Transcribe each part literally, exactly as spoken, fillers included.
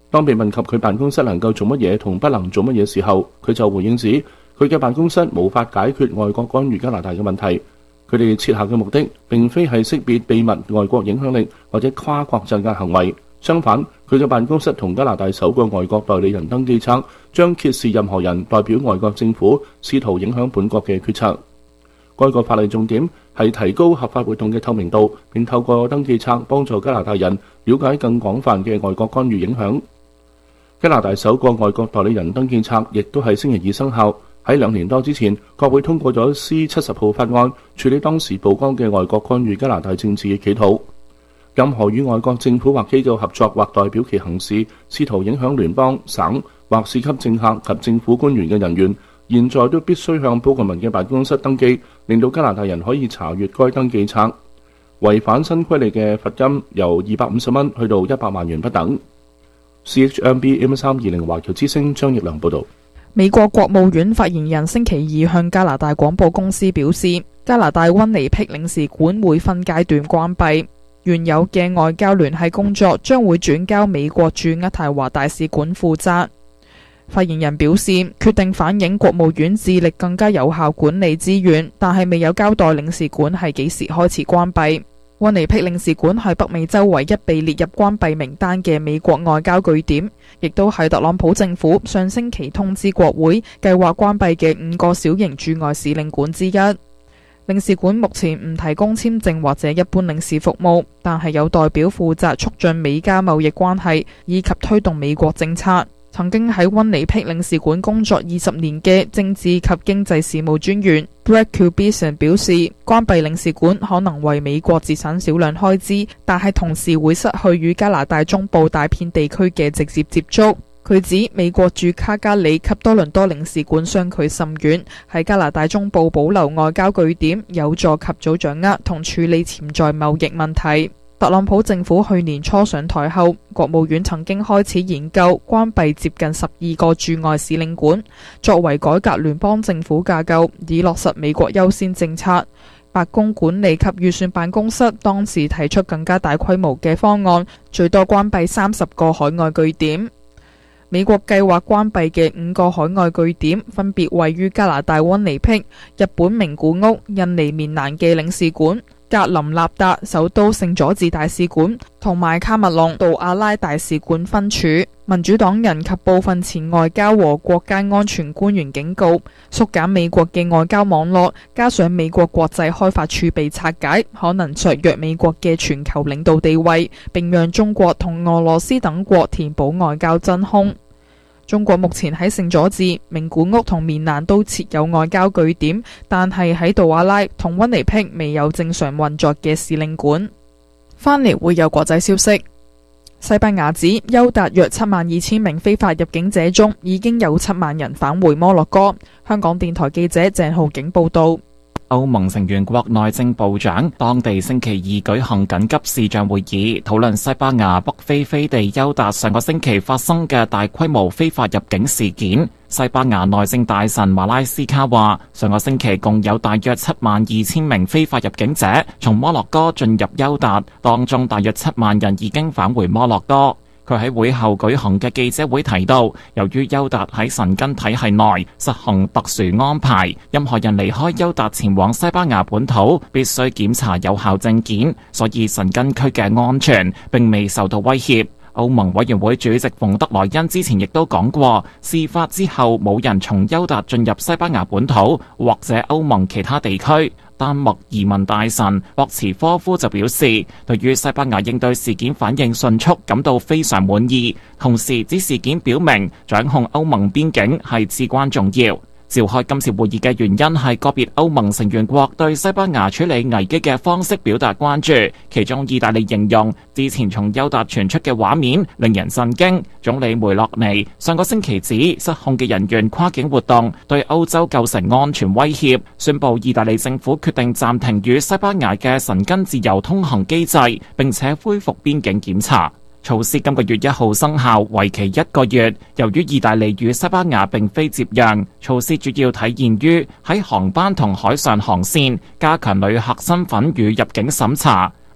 當被問及佢辦公室能夠做乜嘢同不能做乜嘢時候，佢就回應指佢嘅辦公室無法解決外國干預加拿大嘅問題。佢哋設下嘅目的並非係識別秘密外國影響力或者跨國鎮壓行為，相反，佢嘅辦公室同加拿大首個外國代理人登記冊將揭示任何人代表外國政府試圖影響本國嘅決策。該個法例重點係提高合法活動嘅透明度，並透過登記冊幫助加拿大人了解更廣泛嘅外國干預影響。加拿大首個外國代理人登記冊亦都係星期二生效。喺兩年多之前，國會通過咗 C 七十號法案，處理當時曝光嘅外國干預加拿大政治嘅企圖。任何與外國政府或機構合作或代表其行事，試圖影響聯邦、省或市級政客及政府官員嘅人員，現在都必須向保國民嘅辦公室登記，令到加拿大人可以查閱該登記冊。違反新規例嘅罰金由二百五十蚊去到一百萬元不等。C H M B M 三二零華僑之聲張奕良報導。 美國國務院發言人星期二向加拿大廣播公司表示，加拿大溫尼碧領事館會分階段關閉，原有嘅外交聯繫工作將會轉交美國駐渥太華大使館負責。發言人表示，決定反映國務院致力更加有效管理資源，但係未有交代領事館係幾時開始關閉。溫尼碧領事館係北美洲唯一被列入關閉名單嘅美國外交據點，亦都係特朗普政府上星期通知國會計劃關閉嘅五個小型駐外使領館之一。領事館目前唔提供簽證或者一般領事服務，但係有代表負責促進美加貿易關係以及推動美國政策。曾經喺溫尼碧領事館工作二十年嘅政治及經濟事務專員 Brett Kubison 表示，關閉領事館可能為美國節省少量開支，但係同時會失去與加拿大中部大片地區嘅直接接觸。佢指美國駐卡加里及多倫多領事館相距甚遠，喺加拿大中部保留外交據點，有助及早掌握同處理潛在貿易問題。特朗普政府去年初上台後，國務院曾經開始研究關閉接近十二個駐外使領館，作為改革聯邦政府架構，以落實美國優先政策。白宮管理及預算辦公室當時提出更加大規模嘅方案，最多關閉三十個海外據點。美國計劃關閉嘅五個海外據點分別位於加拿大溫尼碧、日本名古屋、印尼棉蘭嘅領事館、格林納達首都聖佐治大使館同埋卡麥隆杜阿拉大使館分處。民主黨人及部分前外交和國家安全官員警告，縮減美國嘅外交網絡，加上美國國際開發處被拆解，可能削弱美國嘅全球領導地位，並讓中國同俄羅斯等國填補外交真空。中國目前喺聖佐治、名古屋同棉蘭都設有外交據點，但係喺杜阿拉同溫尼碧未有正常運作嘅使領館。翻嚟會有國際消息，西班牙指休達約七萬二千名非法入境者中，已經有七萬人返回摩洛哥。香港電台記者鄭浩景報道。 歐盟成員國內政部長當地星期二舉行緊急視像會議，討論西班牙北非飛地休達上個星期發生嘅大規模非法入境事件。西班牙內政大臣馬拉斯卡話，上個星期共有大約七萬二千名非法入境者從摩洛哥進入休達，當中大約七萬人已經返回摩洛哥。佢喺會後舉行嘅記者會提到，由於休達喺申根體系內實行特殊安排，任何人離開休達前往西班牙本土必須檢查有效證件，所以申根區嘅安全並未受到威脅。歐盟委員會主席馮德萊恩之前亦都講過，事發之後冇人從休達進入西班牙本土或者歐盟其他地區。丹麥移民大臣博茨科夫就表示，對於西班牙應對事件反應迅速感到非常滿意，同時指事件表明掌控歐盟邊境係至關重要。召開今次會議嘅原因係個別歐盟成員國對西班牙處理危機嘅方式表達關注，其中意大利形容之前從休達傳出嘅畫面令人震驚。總理梅洛尼上個星期指失控嘅人員跨境活動對歐洲構成安全威脅，宣布意大利政府決定暫停與西班牙嘅申根自由通行機制，並且恢復邊境檢查。措施今個月一號生效，為期一個月。由於意大利與西班牙並非接壤，措施主要體現於喺航班同海上航線加強旅客身份與入境審查。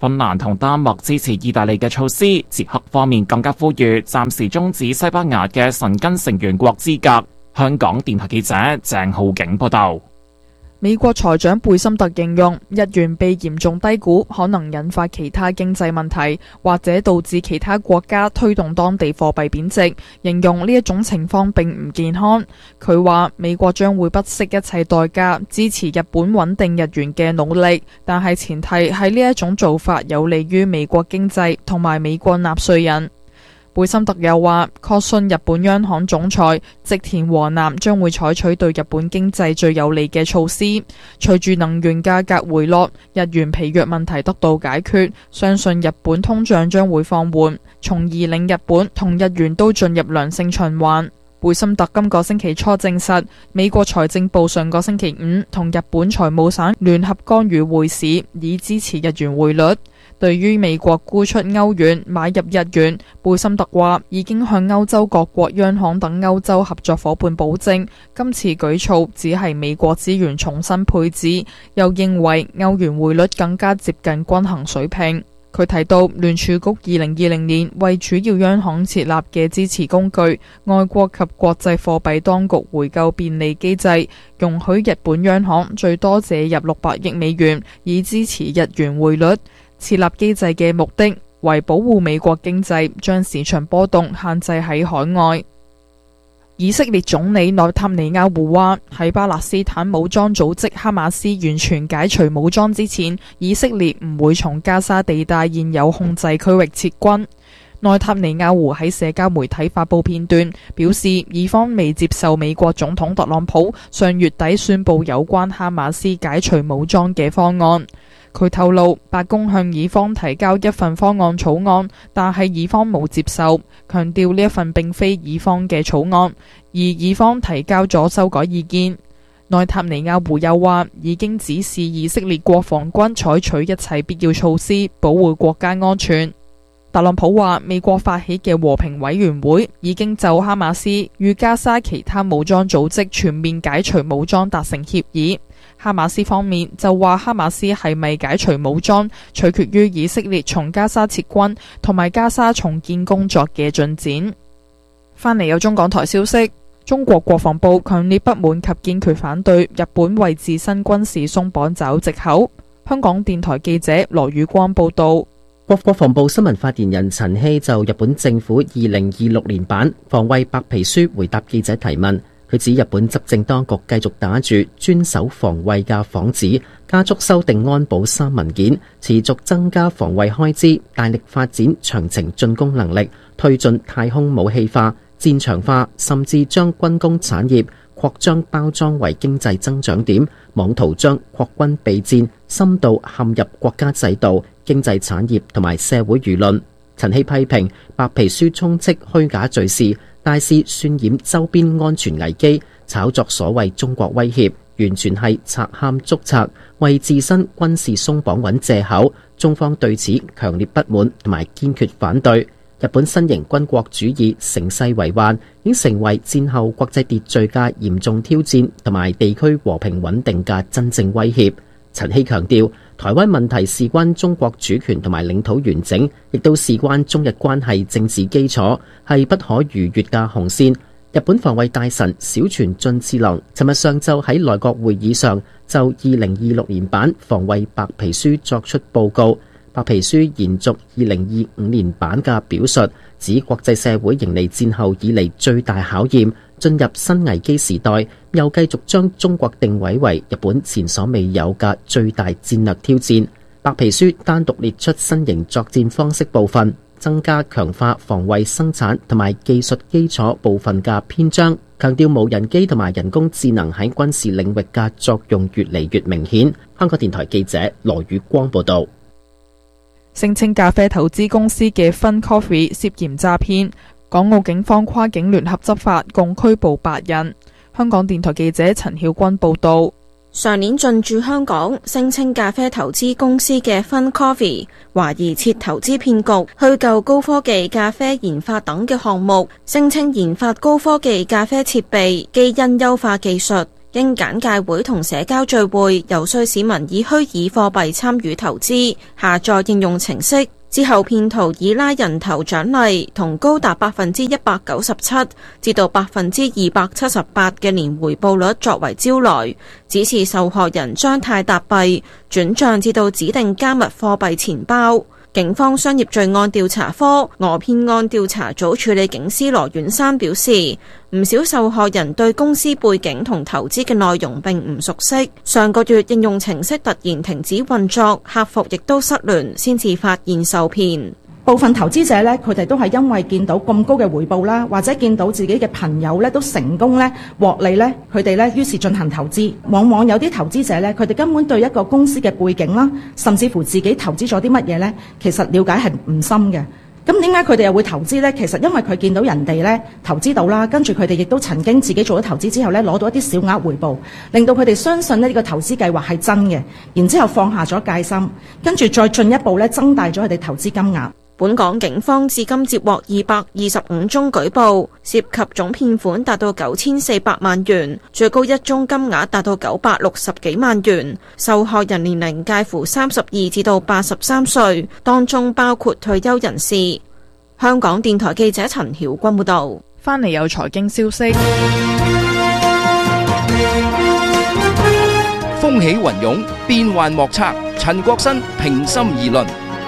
芬蘭同丹麥支持意大利嘅措施，捷克方面更加呼籲暫時終止西班牙嘅申根成員國資格。香港電台記者鄭浩景報道。 美國財長貝森特形容日元被嚴重低估，可能引發其他經濟問題，或者導致其他國家推動當地貨幣貶值，形容呢一種情況並唔健康。佢話美國將會不惜一切代價支持日本穩定日元嘅努力，但係前提係呢一種做法有利於美國經濟同埋美國納稅人。貝森特又話，確信日本央行總裁植田和男將會採取對日本經濟最有利嘅措施。隨住能源價格回落，日元疲弱問題得到解決，相信日本通脹將會放緩，從而令日本同日元都進入良性循環。貝森特今個星期初證實，美國財政部上個星期五同日本財務省聯合干預匯市，以支持日元匯率。對於美國沽出歐元買入日元，貝森特話已經向歐洲各國央行等歐洲合作夥伴保證，今次舉措只係美國資源重新配置，又認為歐元匯率更加接近均衡水平。佢提到聯儲局二零二零年為主要央行設立嘅支持工具外國及國際貨幣當局回購便利機制，容許日本央行最多借入六百億美元，以支持日元匯率。設立機制嘅目的為保護美國經濟，將市場波動限制喺海外。以色列總理內塔尼亞胡話，喺巴勒斯坦武裝組織哈馬斯完全解除武裝之前，以色列唔會從加沙地帶現有控制區域撤軍。內塔尼亞胡喺社交媒體發布片段，表示以方未接受美國總統特朗普上月底宣布有關哈馬斯解除武裝嘅方案。佢透露，白宮向以方提交一份方案草案，但係以方冇接受，強調呢一份並非以方嘅草案，而以方提交咗修改意見。內塔尼亞胡又話，已經指示以色列國防軍採取一切必要措施，保護國家安全。特朗普話，美國發起嘅和平委員會已經就哈馬斯與加沙其他武裝組織全面解除武裝達成協議。哈馬斯方面就話，哈馬斯係咪解除武裝，取決於以色列從加沙撤軍同埋加沙重建工作嘅進展。翻嚟有中港台消息，中國國防部強烈不滿及堅決反對日本為自身軍事鬆綁找藉口。香港電台記者羅宇光報道。 國國防部新聞發言人陳希就日本政府二零二六年版防衛白皮書回答記者提問。佢指日本執政當局繼續打住專守防衛嘅幌子，加速修訂安保三文件，持續增加防衛開支，大力發展長程進攻能力，推進太空武器化、戰場化，甚至將軍工產業擴張包裝為經濟增長點，妄圖將擴軍備戰深度陷入國家制度、經濟產業同埋社會輿論。陳希批評白皮書充斥虛假敘事，大肆渲染周邊安全危機，炒作所謂中國威脅，完全係賊喊捉賊，為自身軍事鬆綁揾藉口。中方對此強烈不滿同埋堅決反對。日本新型軍國主義乘勢為患，已經成為戰後國際秩序嘅嚴重挑戰，同埋地區和平穩定嘅真正威脅。陳希強調，台灣問題事關中國主權同埋領土完整，亦都事關中日關係政治基礎，係不可逾越嘅紅線。日本防衛大臣小泉進次郎尋日上晝喺內閣會議上就二零二六年版防衛白皮書作出報告。白皮書延續二零二五年版嘅表述，指國際社會迎嚟戰後以嚟最大考驗，進入新危機時代，又繼續將中國定位為日本前所未有嘅最大戰略挑戰。白皮書單獨列出新型作戰方式部分，增加強化防衛生產同埋技術基礎部分嘅篇章，強調無人機同埋人工智能喺軍事領域嘅作用越嚟越明顯。香港電台記者羅宇光報道。 聲稱咖啡投資公司嘅 Fun Coffee 涉嫌詐騙，港澳警方跨境聯合執法，共拘捕八人。香港電台記者陳曉君報道。 上年進駐香港，聲稱咖啡投資公司嘅 Fun Coffee 懷疑設投資騙局，虛構高科技咖啡研發等嘅項目，聲稱研發高科技咖啡設備、基因優化技術， 經簡介會同社交聚會遊說市民以虛擬貨幣參與投資，下載應用程式之後，騙徒以拉人頭獎勵同高達百分之一百九十七至到百分之二百七十八嘅年回報率作為招來，指示受害人將泰達幣轉賬至到指定加密貨幣錢包。警方商業罪案調查科訛騙案調查組處理警司羅遠山表示，唔少受害人對公司背景同投資嘅內容並唔熟悉。上個月應用程式突然停止運作，客服亦都失聯，先至發現受騙。 部分投資者呢，佢哋都係因為見到咁高嘅回報啦，或者見到自己嘅朋友呢都成功呢獲利呢，佢哋呢於是進行投資。往往有啲投資者呢，佢哋根本對一個公司嘅背景啦，甚至乎自己投資咗啲乜嘢呢，其實了解係唔深嘅。咁點解佢哋又會投資呢？其實因為佢見到人哋呢投資到啦，跟住佢哋亦都曾經自己做咗投資之後呢，攞到一啲小額回報，令到佢哋相信呢個投資計劃係真嘅，然之後放下咗戒心，跟住再進一步呢增大咗佢哋投資金額。 本港警方至今接獲二百二十五宗舉報，涉及總騙款達到九千四百萬元，最高一宗金額達到九百六十幾萬元。受害人年齡介乎三十二至到八十三歲，當中包括退休人士。香港電台記者陳曉君報道。 翻嚟有財經消息， 風起雲湧，變幻莫測。陳國新平心而論。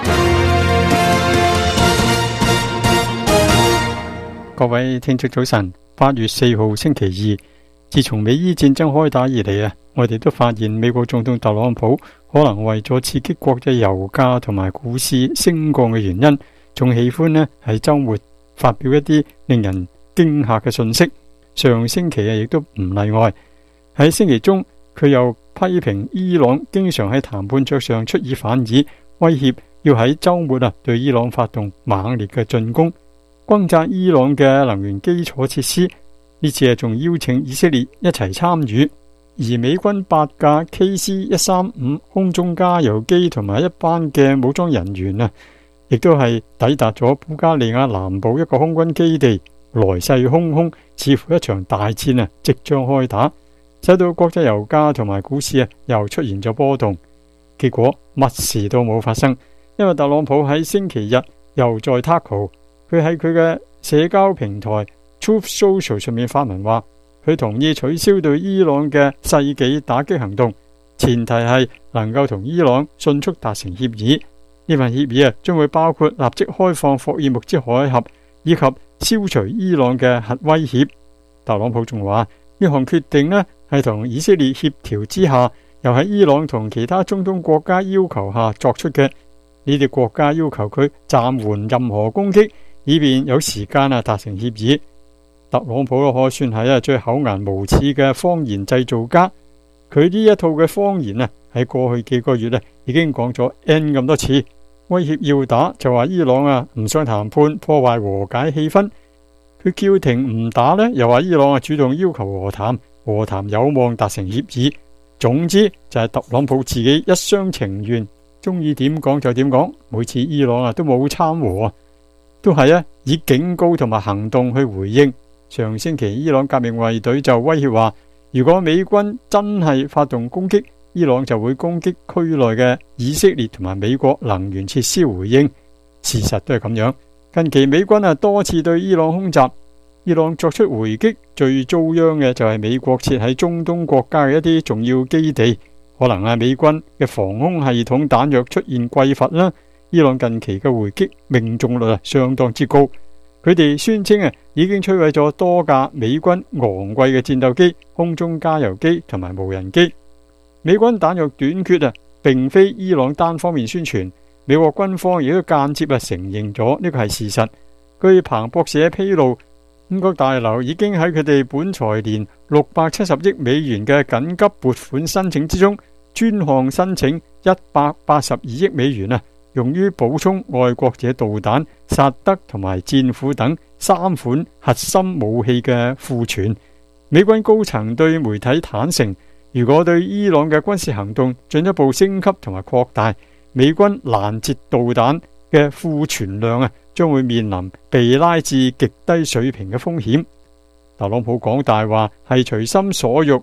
各位聽眾早晨，八月四號星期二，自從美伊戰爭開打以嚟啊，我哋都發現美國總統特朗普可能為咗刺激國際油價同埋股市升降嘅原因，仲喜歡呢喺周末發表一啲令人驚嚇嘅信息。上星期啊，亦都唔例外。喺星期中，佢又批評伊朗經常喺談判桌上出爾反爾，威脅要喺周末啊對伊朗發動猛烈嘅進攻，轟炸伊朗嘅能源基礎設施。呢次啊仲邀請以色列一齊參與，而美軍八架 K C 一三五空中加油機同埋一班嘅武裝人員啊，亦都係抵達咗保加利亞南部一個空軍基地，來勢洶洶，似乎一場大戰啊即將開打，使到國際油價同埋股市啊又出現咗波動。結果乜事都冇發生，因為特朗普喺星期日又再 tackle。佢喺佢嘅社交平台 Truth Social 上面發文話，佢同意取消對伊朗嘅世紀打擊行動，前提係能夠同伊朗迅速達成協議。呢份協議啊，將會包括立即開放霍爾木茲海峽，以及消除伊朗嘅核威脅。特朗普仲話，呢項決定呢係同以色列協調之下，又喺伊朗同其他中東國家要求下作出嘅。呢啲國家要求佢暫緩任何攻擊，以便有時間啊達成協議。特朗普都可算係啊最厚顏無恥嘅謊言製造家。佢呢一套嘅謊言啊喺過去幾個月啊已經講咗 N 咁多次，威脅要打就話伊朗啊唔想談判，破壞和解氣氛。佢叫停唔打呢，又話伊朗啊主動要求和談，和談有望達成協議。總之就係特朗普自己一廂情願，中意點講就點講。每次伊朗啊都冇參和啊，都係啊以警告同埋行動去回應。上星期伊朗革命衛隊就威脅話，如果美軍真係發動攻擊，伊朗就會攻擊區內嘅以色列同埋美國能源設施回應。事實都係咁樣。近期美軍啊多次對伊朗空襲，伊朗作出回擊，最遭殃嘅就係美國設喺中東國家嘅一啲重要基地。可能啊美軍嘅防空系統彈藥出現匱乏啦。伊朗近期嘅回擊命中率啊相當之高。佢哋宣稱啊，已經摧毀咗多架美軍昂貴嘅戰鬥機、空中加油機同埋無人機。美軍彈藥短缺啊，並非伊朗單方面宣傳，美國軍方亦都間接啊承認咗呢個係事實。據彭博社披露，五角大樓已經喺佢哋本財年六百七十億美元嘅緊急撥款申請之中，專項申請一百八十二億美元啊，用於補充愛國者導彈、薩德同埋戰斧等三款核心武器嘅庫存。美軍高層對媒體坦誠，如果對伊朗嘅軍事行動進一步升級同埋擴大，美軍攔截導彈嘅庫存量啊，將會面臨被拉至極低水平嘅風險。特朗普講大話係隨心所欲，將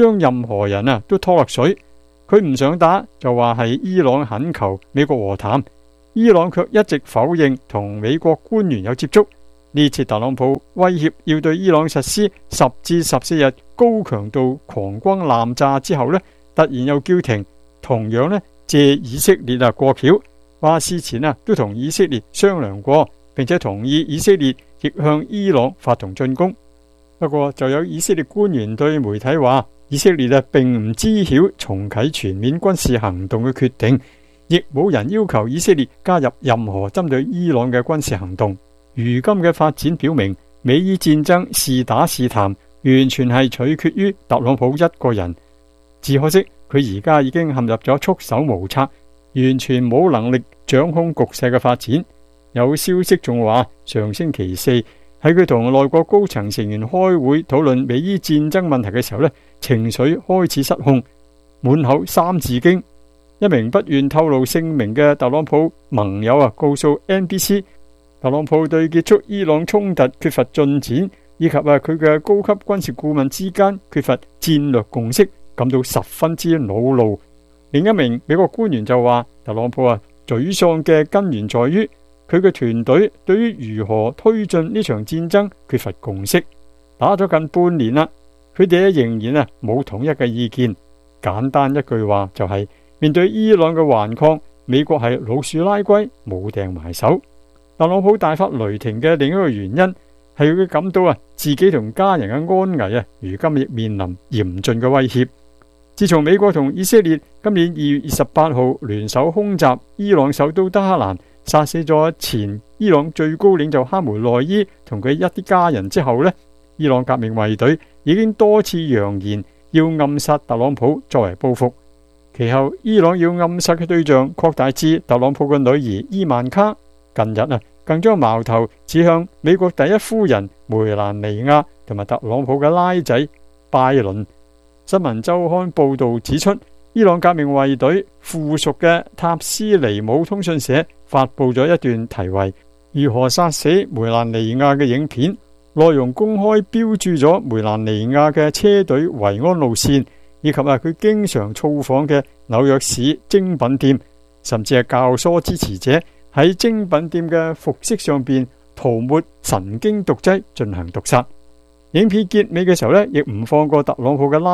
將任何人啊都拖落水。佢唔想打，就話係伊朗懇求美國和談，伊朗卻一直否認同美國官員有接觸。呢次特朗普威脅要對伊朗實施十至十四日高強度狂轟濫炸之後呢，突然又叫停，同樣呢借以色列啊過橋，話事前啊都同以色列商量過，並且同意以色列亦向伊朗發動進攻。不過就有以色列官員對媒體話，以色列啊並唔知曉重啟全面軍事行動嘅決定，亦冇人要求以色列加入任何針對伊朗嘅軍事行動。如今嘅發展表明，美伊戰爭是打是談，完全係取決於特朗普一個人。只可惜佢而家已經陷入咗束手無策，完全冇能力掌控局勢嘅發展。有消息仲話，上星期四喺佢同內閣高層成員開會討論美伊戰爭問題嘅時候呢，情緒開始失控，滿口三字經。一名不願透露姓名嘅特朗普盟友啊，告訴 N B C，特朗普對結束伊朗衝突缺乏進展，以及啊佢嘅高級軍事顧問之間缺乏戰略共識，感到十分之惱怒。另一名美國官員就話，特朗普啊沮喪嘅根源在於佢嘅團隊對於如何推進呢場戰爭缺乏共識。打咗近半年啦，佢哋仍然啊冇統一嘅意見。簡單一句話就係、是，面對伊朗嘅頑抗，美國係老鼠拉龜，冇掟埋手。特朗普大發雷霆嘅另一個原因係佢感到啊自己同家人嘅安危啊，如今亦面臨嚴峻嘅威脅。自從美國同以色列今年二月二十八號聯手空襲伊朗首都德黑蘭，殺死咗前伊朗最高領袖哈梅內伊同佢一啲家人之後呢，伊朗革命衛隊已經多次揚言要暗殺特朗普作為報復。其後伊朗要暗殺嘅對象擴大至特朗普嘅女兒伊曼卡。近日啊，更將矛頭指向美國第一夫人梅蘭妮亞同埋特朗普嘅拉仔拜倫。新聞週刊報道指出，伊朗革命衛隊附屬嘅塔斯尼姆通訊社發佈咗一段題為《如何殺死梅蘭妮亞》嘅影片，內容公開標注咗梅蘭妮亞嘅車隊維安路線，以及啊佢經常造訪嘅紐約市精品店，甚至係教唆支持者喺精品店嘅服飾上邊塗抹神經毒劑進行毒殺。影片結尾嘅時候呢，亦唔放過特朗普嘅拉